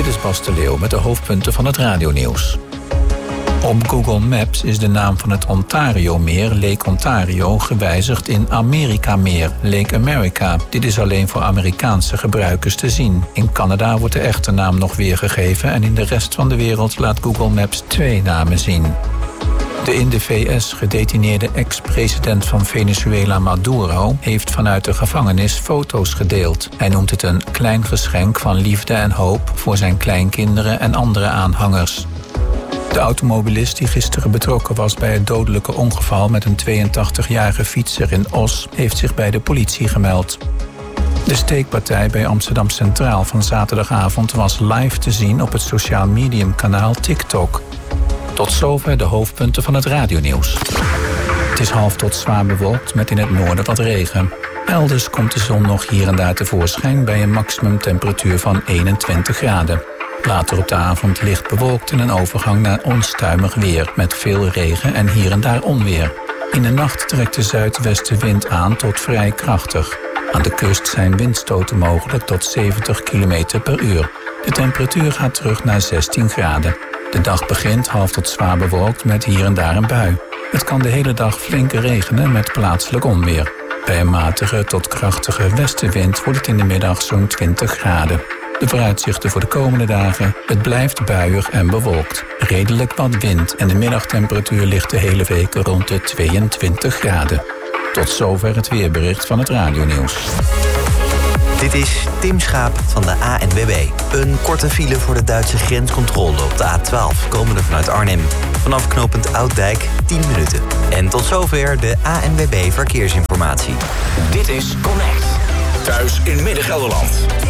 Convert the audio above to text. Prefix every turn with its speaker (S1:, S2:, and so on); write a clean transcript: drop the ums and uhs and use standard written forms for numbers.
S1: Dit is Bas de Leeuw met de hoofdpunten van het radionieuws. Op Google Maps is de naam van het Ontario-meer, Lake Ontario, gewijzigd in Amerika-meer, Lake America. Dit is alleen voor Amerikaanse gebruikers te zien. In Canada wordt de echte naam nog weergegeven en in de rest van de wereld laat Google Maps 2 namen zien. De in de VS gedetineerde ex-president van Venezuela Maduro heeft vanuit de gevangenis foto's gedeeld. Hij noemt het een klein geschenk van liefde en hoop voor zijn kleinkinderen en andere aanhangers. De automobilist die gisteren betrokken was bij het dodelijke ongeval met een 82-jarige fietser in Os heeft zich bij de politie gemeld. De steekpartij bij Amsterdam Centraal van zaterdagavond was live te zien op het sociaal mediumkanaal TikTok. Tot zover de hoofdpunten van het radionieuws. Het is half tot zwaar bewolkt met in het noorden wat regen. Elders komt de zon nog hier en daar tevoorschijn bij een maximumtemperatuur van 21 graden. Later op de avond licht bewolkt en een overgang naar onstuimig weer met veel regen en hier en daar onweer. In de nacht trekt de zuidwestenwind aan tot vrij krachtig. Aan de kust zijn windstoten mogelijk tot 70 km per uur. De temperatuur gaat terug naar 16 graden. De dag begint half tot zwaar bewolkt met hier en daar een bui. Het kan de hele dag flink regenen met plaatselijk onweer. Bij een matige tot krachtige westenwind wordt het in de middag zo'n 20 graden. De vooruitzichten voor de komende dagen: het blijft buiig en bewolkt. Redelijk wat wind en de middagtemperatuur ligt de hele week rond de 22 graden. Tot zover het weerbericht van het radionieuws.
S2: Dit is Tim Schaap van de ANWB. Een korte file voor de Duitse grenscontrole op de A12, komende vanuit Arnhem. Vanaf knooppunt Ouddijk 10 minuten. En tot zover de ANWB Verkeersinformatie.
S3: Dit is Connect. Thuis in Midden-Gelderland.